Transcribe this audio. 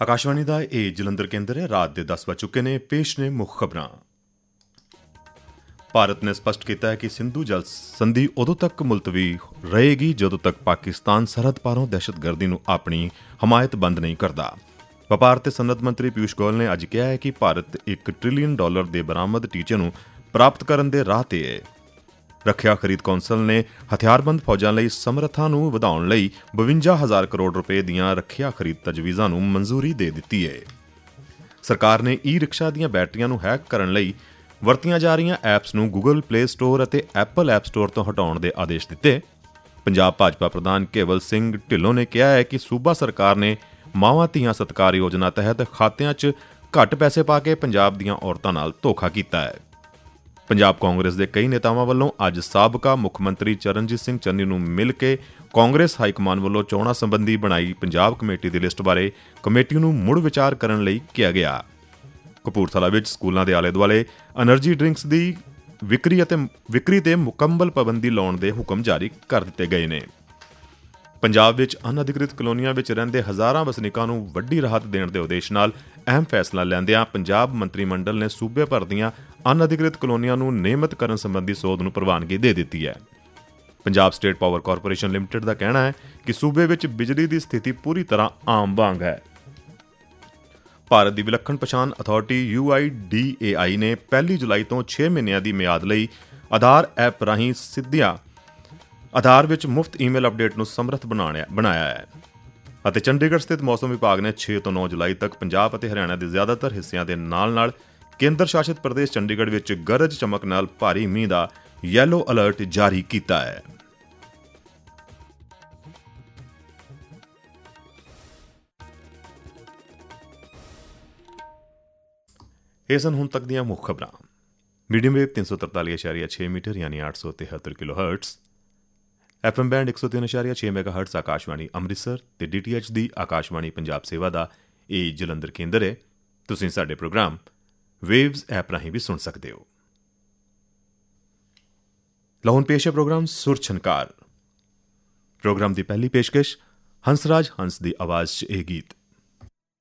ਆਕਾਸ਼ਵਾਣੀ ਦਾ ਇਹ ਜਲੰਧਰ ਕੇਂਦਰ ਹੈ। ਰਾਤ ਦੇ 10 ਵੱਜ ਚੁੱਕੇ ਨੇ। ਪੇਸ਼ ਨੇ ਮੁੱਖ ਖਬਰਾਂ। ਭਾਰਤ ਨੇ ਸਪਸ਼ਟ ਕੀਤਾ ਹੈ ਕਿ ਸਿੰਧੂ ਜਲ ਸੰਧੀ ਉਦੋਂ ਤੱਕ ਮੁਲਤਵੀ ਰਹੇਗੀ ਜਦੋਂ ਤੱਕ ਪਾਕਿਸਤਾਨ ਸਰਹੱਦ ਪਾਰੋਂ ਦਹਿਸ਼ਤਗਰਦੀ ਨੂੰ ਆਪਣੀ ਹਮਾਇਤ ਬੰਦ ਨਹੀਂ ਕਰਦਾ। ਵਪਾਰ ਤੇ ਸਨਅਤ ਮੰਤਰੀ ਪਿਊਸ਼ ਗੋਇਲ ਨੇ ਅੱਜ ਕਿਹਾ ਹੈ ਕਿ ਭਾਰਤ $1 ਟ੍ਰਿਲੀਅਨ ਦੇ ਬਰਾਮਦ ਟੀਚੇ ਨੂੰ ਪ੍ਰਾਪਤ ਕਰਨ ਦੇ ਰਾਹ ਤੇ ਹੈ। ਰੱਖਿਆ ਖਰੀਦ ਕੌਂਸਲ ਨੇ ਹਥਿਆਰਬੰਦ ਫੌਜਾਂ ਲਈ ਸਮਰੱਥਾ ਨੂੰ ਵਧਾਉਣ ਲਈ 52,000 ਕਰੋੜ ਰੁਪਏ ਦੀਆਂ ਰੱਖਿਆ ਖਰੀਦ ਤਜਵੀਜ਼ਾਂ ਨੂੰ ਮਨਜ਼ੂਰੀ ਦੇ ਦਿੱਤੀ ਹੈ। ਸਰਕਾਰ ਨੇ ਈ-ਰਿਕਸ਼ਾ ਦੀਆਂ ਬੈਟਰੀਆਂ ਨੂੰ ਹੈਕ ਕਰਨ ਲਈ ਵਰਤੀਆਂ ਜਾ ਰਹੀਆਂ ਐਪਸ ਨੂੰ ਗੂਗਲ ਪਲੇ ਸਟੋਰ ਅਤੇ ਐਪਲ ਐਪ ਸਟੋਰ ਤੋਂ ਹਟਾਉਣ ਦੇ ਆਦੇਸ਼ ਦਿੱਤੇ। ਪੰਜਾਬ ਭਾਜਪਾ ਪ੍ਰਧਾਨ ਕੇਵਲ ਸਿੰਘ ਢਿੱਲੋਂ ਨੇ ਕਿਹਾ ਹੈ ਕਿ ਸੂਬਾ ਸਰਕਾਰ ਨੇ ਮਾਵਾਂ ਧੀਆਂ ਸਤਕਾਰ ਯੋਜਨਾ ਤਹਿਤ ਖਾਤਿਆਂ 'ਚ ਘੱਟ ਪੈਸੇ ਪਾ ਕੇ ਪੰਜਾਬ ਦੀਆਂ ਔਰਤਾਂ ਨਾਲ ਧੋਖਾ ਕੀਤਾ ਹੈ। ਪੰਜਾਬ ਕਾਂਗਰਸ ਦੇ ਕਈ ਨੇਤਾਵਾਂ ਵੱਲੋਂ ਅੱਜ ਸਾਬਕਾ ਮੁੱਖ ਮੰਤਰੀ ਚਰਨਜੀਤ ਸਿੰਘ ਚੰਨੀ ਨੂੰ ਮਿਲ ਕੇ ਕਾਂਗਰਸ ਹਾਈਕਮਾਨ ਵੱਲੋਂ ਚੋਣਾਂ ਸੰਬੰਧੀ ਬਣਾਈ ਪੰਜਾਬ ਕਮੇਟੀ ਦੀ ਲਿਸਟ ਬਾਰੇ ਕਮੇਟੀ ਨੂੰ ਮੁੜ ਵਿਚਾਰ ਕਰਨ ਲਈ ਕਿਹਾ ਗਿਆ। ਕਪੂਰਥਲਾ ਵਿੱਚ ਸਕੂਲਾਂ ਦੇ ਆਲੇ-ਦੁਆਲੇ એનર્ਜੀ ਡਰਿੰਕਸ ਦੀ ਵਿਕਰੀ ਤੇ ਮੁਕੰਮਲ ਪਾਬੰਦੀ ਲਾਉਣ ਦੇ ਹੁਕਮ ਜਾਰੀ ਕਰ ਦਿੱਤੇ ਗਏ ਨੇ। ਪੰਜਾਬ ਵਿੱਚ ਅਨਅਧਿਕ੍ਰਿਤ ਕਲੋਨੀਆਂ ਵਿੱਚ ਰਹਿੰਦੇ ਹਜ਼ਾਰਾਂ ਵਸਨੀਕਾਂ ਨੂੰ ਵੱਡੀ ਰਾਹਤ ਦੇਣ ਦੇ ਉਦੇਸ਼ ਨਾਲ ਅਹਿਮ ਫੈਸਲਾ ਲੈਂਦਿਆਂ ਪੰਜਾਬ ਮੰਤਰੀ ਮੰਡਲ ਨੇ ਸੂਬੇ ਭਰ ਦੀਆਂ ਅਨਅਧਿਕ੍ਰਿਤ ਕਲੋਨੀਆਂ ਨੂੰ ਨਿਯਮਿਤ ਕਰਨ ਸੰਬੰਧੀ ਸੋਧ ਨੂੰ ਪ੍ਰਵਾਨਗੀ ਦੇ ਦਿੱਤੀ ਹੈ। Punjab state power corporation limited ਦਾ ਕਹਿਣਾ ਹੈ ਕਿ ਸੂਬੇ ਵਿੱਚ ਬਿਜਲੀ ਦੀ ਸਥਿਤੀ ਪੂਰੀ ਤਰ੍ਹਾਂ ਆਮ ਵਾਂਗ ਹੈ। ਭਾਰਤ ਦੀ ਵਿਲੱਖਣ ਪਛਾਣ ਅਥਾਰਟੀ UIDAI ਨੇ 1 ਜੁਲਾਈ ਤੋਂ 6 ਮਹੀਨਿਆਂ ਦੀ ਮਿਆਦ ਲਈ ਆਧਾਰ ਐਪ ਰਾਹੀਂ ਸਿੱਧਿਆਂ ਆਧਾਰ ਵਿੱਚ ਮੁਫਤ ਈਮੇਲ ਅਪਡੇਟ ਨੂੰ ਸਮਰੱਥ ਬਣਾਇਆ ਹੈ ਅਤੇ ਚੰਡੀਗੜ੍ਹ ਸਥਿਤ ਮੌਸਮ ਵਿਭਾਗ ਨੇ 6 ਤੋਂ 9 ਜੁਲਾਈ ਤੱਕ ਪੰਜਾਬ ਅਤੇ ਹਰਿਆਣਾ ਦੇ ਜ਼ਿਆਦਾਤਰ ਹਿੱਸਿਆਂ ਦੇ ਨਾਲ-ਨਾਲ ਕੇਂਦਰ ਸ਼ਾਸਿਤ ਪ੍ਰਦੇਸ਼ ਚੰਡੀਗੜ੍ਹ ਵਿੱਚ ਗਰਜ ਚਮਕ ਨਾਲ ਭਾਰੀ ਮੀਂਹ ਦਾ ਯੈਲੋ ਅਲਰਟ ਜਾਰੀ ਕੀਤਾ ਹੈ। ਇਹ ਸਨ ਹੁਣ ਤੱਕ ਦੀਆਂ ਮੁੱਖ ਖਬਰਾਂ। ਮੀਡੀਅਮ ਵੇਵ 343.6 ਮੀਟਰ ਯਾਨੀ 873 kilohertz, FM band 103.6 ਮੈਗਾਹਰਟਜ਼ Akashvani Amritsar ਤੇ DTH ਦੀ ਆਕਾਸ਼ਵਾਣੀ ਪੰਜਾਬ ਸੇਵਾ ਦਾ ਇਹ ਜਲੰਧਰ ਕੇਂਦਰ ਹੈ। ਤੁਸੀਂ ਸਾਡੇ ਪ੍ਰੋਗਰਾਮ ਵੇਵਜ਼ ਐਪ ਰਾਹੀਂ ਵੀ ਸੁਣ ਸਕਦੇ ਹੋ। ਲਾਹੌਰ ਪੇਸ਼ ਹੈ ਪ੍ਰੋਗਰਾਮ ਸੁਰ ਛਨਕਾਰ। ਪ੍ਰੋਗਰਾਮ ਦੀ ਪਹਿਲੀ ਪੇਸ਼ਕਸ਼ ਹੰਸਰਾਜ ਹੰਸ ਦੀ ਆਵਾਜ਼ 'ਚ ਇਹ ਗੀਤ।